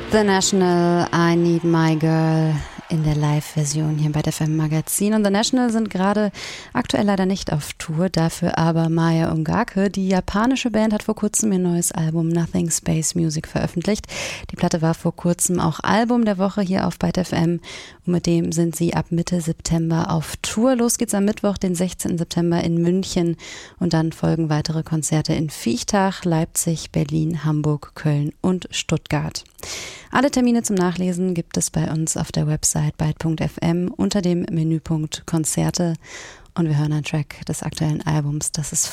The National, I Need My Girl in der Live-Version hier bei der FM Magazin. Und The National sind gerade aktuell leider nicht auf Tour, dafür aber Maya Ungake. Die japanische Band hat vor kurzem ihr neues Album Nothing Space Music veröffentlicht. Die Platte war vor kurzem auch Album der Woche hier auf Byte FM und mit dem sind sie ab Mitte September auf Tour. Los geht's am Mittwoch, den 16. September in München und dann folgen weitere Konzerte in Viechtach, Leipzig, Berlin, Hamburg, Köln und Stuttgart. Alle Termine zum Nachlesen gibt es bei uns auf der Website byte.fm unter dem Menüpunkt Konzerte und wir hören einen Track des aktuellen Albums, das ist